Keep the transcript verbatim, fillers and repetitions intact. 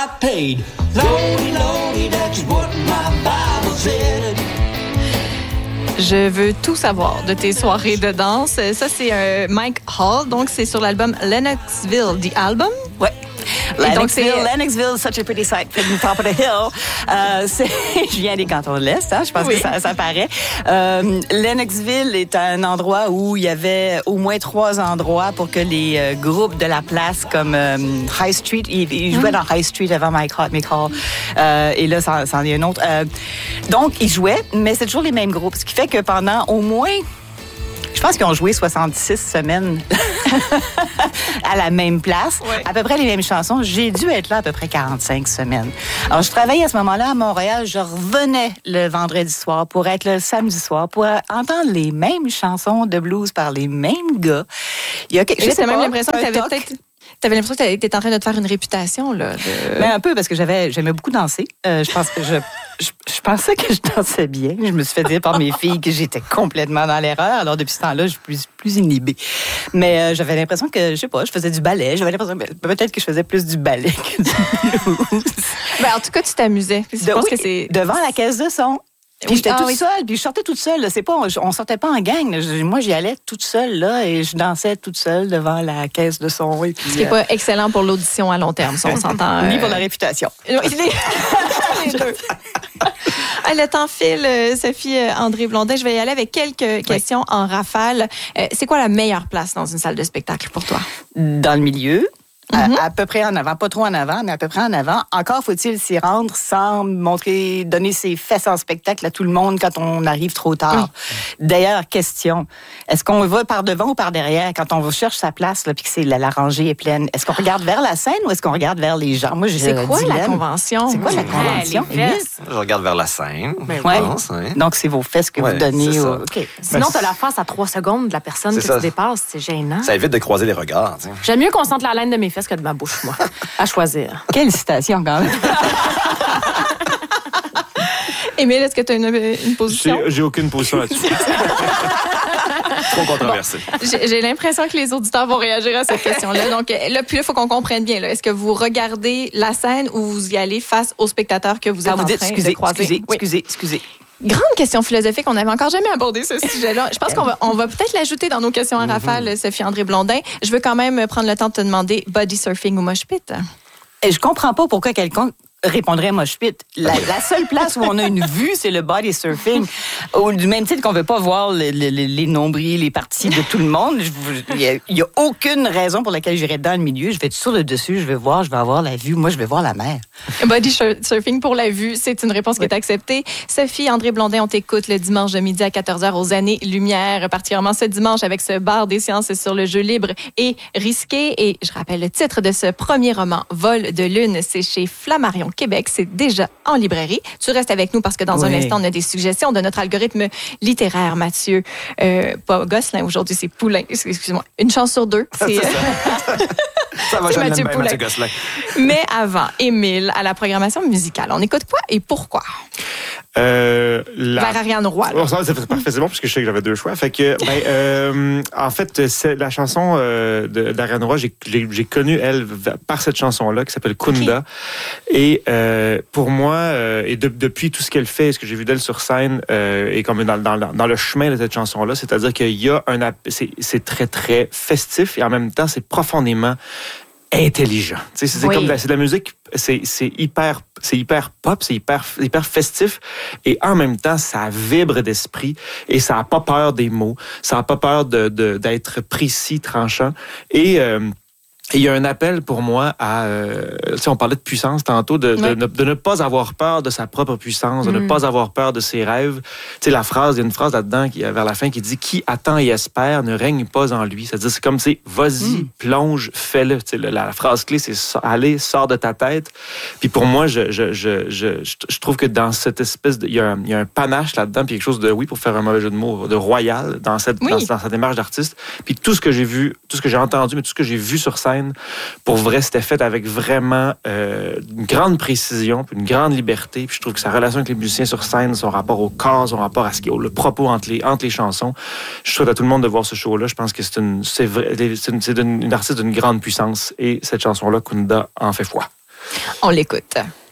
got paid. Lordy, Lordy, that's what my Bible said. Je veux tout savoir de tes soirées de danse. Ça, c'est euh, Mike Hall. Donc, c'est sur l'album Lennoxville, The Album. Ouais. Lennoxville, donc, Lennoxville, such a pretty sight from the top of the hill. Euh, c'est, je viens des cantons de l'Est, hein, je pense oui. que ça, ça paraît. Euh, Lennoxville est un endroit où il y avait au moins trois endroits pour que les euh, groupes de la place, comme euh, High Street, ils, ils jouaient mm. dans High Street avant Mike Hall, Mike Hall euh, et là, ça, ça en est un autre. Euh, donc, ils jouaient, mais c'est toujours les mêmes groupes, ce qui fait que pendant au moins... Je pense qu'ils ont joué soixante-six semaines à la même place, ouais. à peu près les mêmes chansons. J'ai dû être là à peu près quarante-cinq semaines. Alors, je travaillais à ce moment-là à Montréal. Je revenais le vendredi soir pour être le samedi soir, pour entendre les mêmes chansons de blues par les mêmes gars. Il y a quelque... J'ai même l'impression que tu avais peut-être... T'avais l'impression que t'étais en train de te faire une réputation, là. De... Ben, un peu, parce que j'avais, j'aimais beaucoup danser. Euh, je pense que je, je, je pensais que je dansais bien. Je me suis fait dire par mes filles que j'étais complètement dans l'erreur. Alors, depuis ce temps-là, je suis plus, plus inhibée. Mais euh, j'avais l'impression que, je sais pas, je faisais du ballet. J'avais l'impression que peut-être que je faisais plus du ballet que du blues. Ben, en tout cas, tu t'amusais. Je de, pense oui, que c'est... devant la caisse de son. Puis oui, j'étais ah, toute oui. seule, puis je sortais toute seule. Là. C'est pas, on sortait pas en gang. Là. Moi, j'y allais toute seule là, et je dansais toute seule devant la caisse de son. Et puis, Ce qui n'est euh... pas excellent pour l'audition à long terme, si on s'entend. Ni euh... pour la réputation. Les, les deux. Le temps file, Sophie André Blondin. Je vais y aller avec quelques oui. questions en rafale. C'est quoi la meilleure place dans une salle de spectacle pour toi? Dans le milieu. Mm-hmm. À, à peu près en avant, pas trop en avant, mais à peu près en avant. Encore faut-il s'y rendre sans montrer, donner ses fesses en spectacle à tout le monde quand on arrive trop tard. Mm. D'ailleurs, question, est-ce qu'on va par devant ou par derrière quand on cherche sa place là, puis que c'est la, la rangée est pleine? Est-ce qu'on regarde vers la scène ou est-ce qu'on regarde vers les gens? Moi, c'est quoi dilemme. La convention? C'est quoi la convention? Ouais, je regarde vers la scène. Ben, ouais. pense, hein. Donc, c'est vos fesses que ouais, vous donnez. Au... Okay. Sinon, tu as la face à trois secondes de la personne c'est que ça. Tu dépasses. C'est gênant. Ça évite de croiser les regards. T'sais. J'aime mieux qu'on sente la laine de mes fesses que de ma bouche, moi. À choisir. Quelle citation, quand même. Émile, est-ce que tu as une, une position? J'ai, j'ai aucune position là-dessus. Trop controversé. Bon, j'ai, j'ai l'impression que les auditeurs vont réagir à cette question-là. Donc, là, puis là, il faut qu'on comprenne bien. Là. Est-ce que vous regardez la scène ou vous y allez face aux spectateurs que vous êtes ah, vous en dites, train excusez, de croiser? Excusez, oui. excusez, excusez. Grande question philosophique, on n'avait encore jamais abordé ce sujet-là. Je pense qu'on va, on va peut-être l'ajouter dans nos questions en rafale, mm-hmm. Sophie André Blondin. Je veux quand même prendre le temps de te demander body surfing ou mosh pit. Et je comprends pas pourquoi quelqu'un répondrait mosh pit. La, la seule place où on a une vue, c'est le body surfing. Au, du même titre qu'on ne veut pas voir le, le, les nombrils, les parties de tout le monde. Il n'y a, a aucune raison pour laquelle j'irais dans le milieu. Je vais être sur le dessus, je vais voir, je vais avoir la vue. Moi, je vais voir la mer. Body surfing pour la vue, c'est une réponse oui. qui est acceptée. Sophie André Blondin, on t'écoute le dimanche de midi à quatorze heures aux Années-Lumière, particulièrement ce dimanche avec ce bar des sciences sur le jeu libre et risqué. Et je rappelle le titre de ce premier roman, Vol de lune, c'est chez Flammarion Québec. C'est déjà en librairie. Tu restes avec nous parce que dans oui. un instant, on a des suggestions de notre algorithme littéraire, Mathieu. Euh, pas Gosselin aujourd'hui, c'est Poulain. Excuse-moi. Une chance sur deux. C'est, c'est ça. Ça va, c'est Mathieu Poulain. Mathieu Gosselin. Mais avant, Émile, à la programmation musicale, on écoute quoi et pourquoi? Euh, la... Vers Ariane Roy. Oh, ça, c'est parfait, c'est bon, puisque je sais que j'avais deux choix. Fait que, ben, euh, en fait, c'est la chanson euh, de, d'Ariane Roy, j'ai, j'ai, j'ai connu elle par cette chanson-là qui s'appelle Kunda. Okay. Et euh, pour moi, euh, et de, depuis tout ce qu'elle fait, ce que j'ai vu d'elle sur scène, euh, et comme dans, dans, dans le chemin de cette chanson-là, c'est-à-dire qu'il y a un, c'est, c'est très très festif et en même temps, c'est profondément intelligent. Tu sais, c'est oui. comme de la, c'est de la musique, c'est, c'est hyper, c'est hyper pop, c'est hyper, hyper festif, et en même temps, ça vibre d'esprit et ça a pas peur des mots, ça a pas peur de, de d'être précis, tranchant. Et euh, il y a un appel pour moi à, euh, tu sais, on parlait de puissance tantôt, de, ouais. de, de, de ne pas avoir peur de sa propre puissance, de mm. ne pas avoir peur de ses rêves. Tu sais, la phrase, il y a une phrase là-dedans qui, vers la fin qui dit « Qui attend et espère ne règne pas en lui ». C'est-à-dire, c'est comme, tu sais, vas-y, mm. plonge, fais-le. Tu sais, la, la phrase clé, c'est « Allez, sors de ta tête ». Puis pour moi, je, je, je, je, je trouve que dans cette espèce de... Il y a un, il y a un panache là-dedans, puis quelque chose de, oui, pour faire un mauvais jeu de mots, de royal dans cette, oui. dans, dans cette démarche d'artiste. Puis tout ce que j'ai vu, tout ce que j'ai entendu, mais tout ce que j'ai vu sur scène, pour vrai, c'était fait avec vraiment euh, une grande précision, puis une grande liberté. Puis je trouve que sa relation avec les musiciens sur scène, son rapport au corps, son rapport à ce qu'il y a, le propos entre les, entre les chansons. Je souhaite à tout le monde de voir ce show-là. Je pense que c'est une, c'est vrai, c'est une, c'est une, une artiste d'une grande puissance. Et cette chanson-là, Kunda, en fait foi. On l'écoute.